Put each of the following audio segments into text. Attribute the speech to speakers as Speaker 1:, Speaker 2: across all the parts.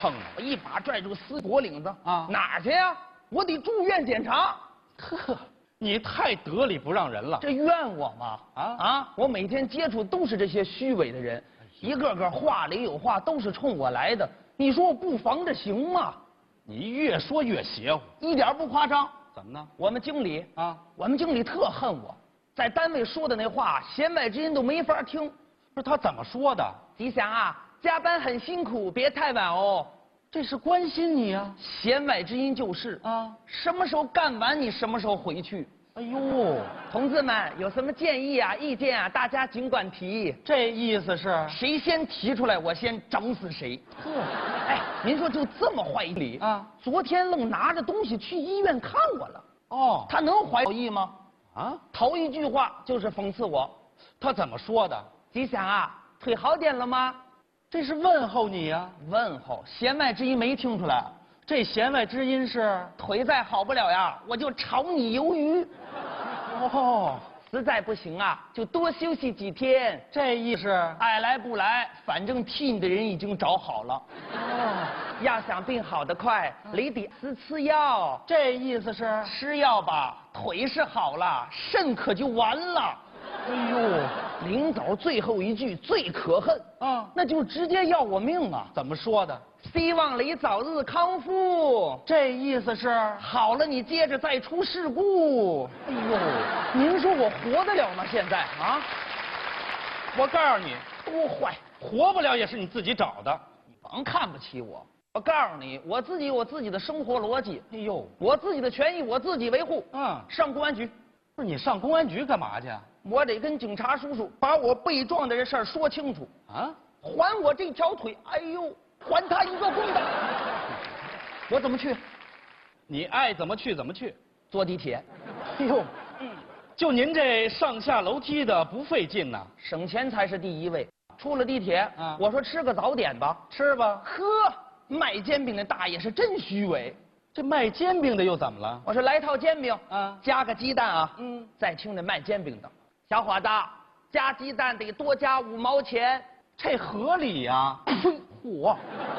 Speaker 1: 碰了，
Speaker 2: 我一把拽住死果领子
Speaker 1: 啊
Speaker 2: 哪儿去呀？我得住院检查。
Speaker 1: 呵，你太得理不让人了。
Speaker 2: 这怨我吗？我每天接触都是这些虚伪的人，一个个话里有话，都是冲我来的。你说我不防着行吗？
Speaker 1: 你越说越邪乎，
Speaker 2: 一点不夸张。
Speaker 1: 怎么呢？
Speaker 2: 我们经理我们经理特恨我，在单位说的那话，弦外之音都没法听。
Speaker 1: 不是他怎么说的？
Speaker 2: 吉祥啊，加班很辛苦，别太晚哦。
Speaker 1: 这是关心你啊。
Speaker 2: 弦外之音就是什么时候干完你什么时候回去。
Speaker 1: 哎呦，
Speaker 2: 同志们有什么建议啊、意见啊，大家尽管提。
Speaker 1: 这意思是
Speaker 2: 谁先提出来，我先整死谁。哎，您说就这么坏理昨天愣拿着东西去医院看我了。
Speaker 1: 哦，
Speaker 2: 他能怀好意吗？头一句话就是讽刺我。
Speaker 1: 他怎么说的？
Speaker 2: 吉祥啊，腿好点了吗？
Speaker 1: 这是问候你呀。
Speaker 2: 问候，弦外之音没听出来。
Speaker 1: 这弦外之音是
Speaker 2: 腿再好不了呀，我就炒你鱿鱼。
Speaker 1: 哦，
Speaker 2: 实在不行啊，就多休息几天。
Speaker 1: 这意思
Speaker 2: 爱来不来，反正替你的人已经找好了。要想病好得快，你得吃药。
Speaker 1: 这意思是
Speaker 2: 吃药吧，腿是好了，肾可就完了。
Speaker 1: 哎呦，
Speaker 2: 临走最后一句最可恨那就直接要我命啊！
Speaker 1: 怎么说的？
Speaker 2: 希望你早日康复。
Speaker 1: 这意思是
Speaker 2: 好了，你接着再出事故。
Speaker 1: 哎呦，
Speaker 2: 您说我活得了吗？现在
Speaker 1: 我告诉你，
Speaker 2: 多坏，
Speaker 1: 活不了也是你自己找的。
Speaker 2: 你甭看不起我。我告诉你，我自己有我自己的生活逻辑。
Speaker 1: 哎呦，
Speaker 2: 我自己的权益我自己维护。上公安局。
Speaker 1: 不是你上公安局干嘛去？
Speaker 2: 我得跟警察叔叔把我被撞的这事儿说清楚还我这条腿，哎呦，还他一个公道。我怎么去？
Speaker 1: 你爱怎么去怎么去。
Speaker 2: 坐地铁。
Speaker 1: 哎呦，就您这上下楼梯的不费劲呐，
Speaker 2: 省钱才是第一位。出了地铁我说吃个早点吧，
Speaker 1: 吃吧。
Speaker 2: 呵，卖煎饼的大爷是真虚伪。
Speaker 1: 这卖煎饼的又怎么了？
Speaker 2: 我说来套煎饼加个鸡蛋再听这卖煎饼的，小伙子，加鸡蛋得多加5毛钱，
Speaker 1: 这合理呀。嚯！我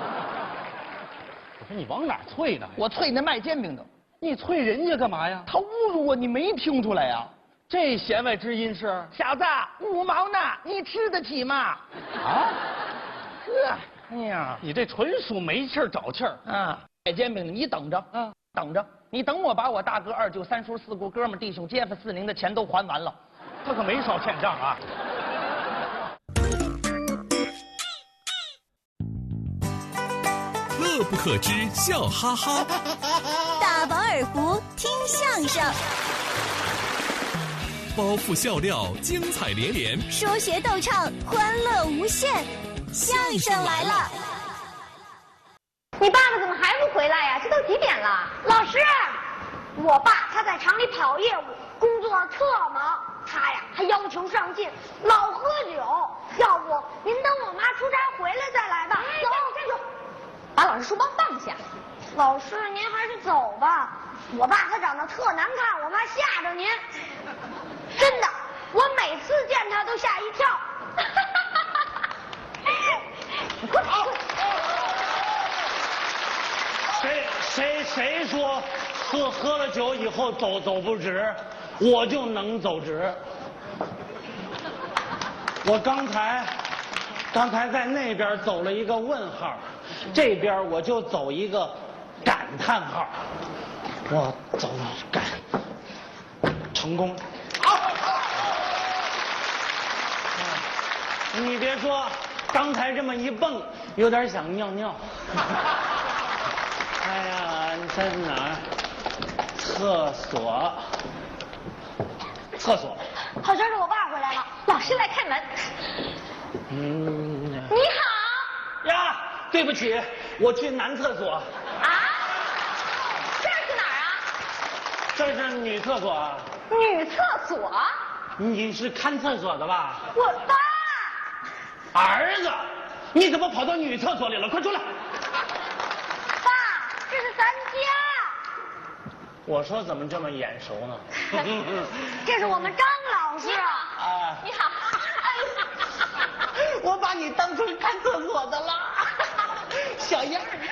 Speaker 1: 说你往哪儿啐呢？
Speaker 2: 我啐那卖煎饼的。
Speaker 1: 你啐人家干嘛呀？
Speaker 2: 他侮辱我，你没听出来呀？
Speaker 1: 这弦外之音是
Speaker 2: 小子，5毛呢，你吃得起吗？哎呀，
Speaker 1: 你这纯属没气儿找气儿
Speaker 2: 卖煎饼的，你等着等着，你等我把我大哥、二舅、三叔、四姑、哥们、弟兄、街坊、四邻的钱都还完了。
Speaker 1: 他可没少欠账啊。
Speaker 3: 乐不可支，笑哈哈。
Speaker 4: 大饱耳福，听相声。
Speaker 3: 包袱笑料，精彩连连。
Speaker 4: 说学逗唱，欢乐无限。相声来了。
Speaker 5: 你爸爸怎么还不回来呀？这都几点了？老师，我爸他在厂里跑业务，工作特忙，他呀还要求上进，老喝酒。要不您等我妈出差回来再来吧。走，站住！把老师书包放下。老师，您还是走吧。我爸他长得特难看，我怕吓着您。真的，我每次见他都吓一跳。你快跑！
Speaker 6: 谁说喝了酒以后走不直，我就能走直。我刚才在那边走了一个问号，这边我就走一个感叹号。我走感成功。你别说，刚才这么一蹦，有点想尿尿。哎呀，你在哪儿？厕所。
Speaker 5: 好像是我爸回来了，老师来开门。你好。
Speaker 6: 呀，对不起，我去男厕所。
Speaker 5: 这是哪儿啊？
Speaker 6: 这是女厕所。
Speaker 5: 女厕所？
Speaker 6: 你是看厕所的吧？
Speaker 5: 我爸。
Speaker 6: 儿子，你怎么跑到女厕所里了？快出来！
Speaker 5: 爸，这是咱家。
Speaker 6: 我说怎么这么眼熟呢？
Speaker 5: 这是我们张老师。
Speaker 6: 啊，
Speaker 5: 你好。
Speaker 6: 我把你当成看厕所的了，小样儿。